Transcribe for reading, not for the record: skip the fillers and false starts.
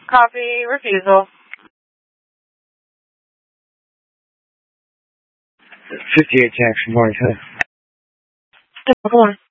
Copy, refusal. 58 Jackson, morning, sir. Come on.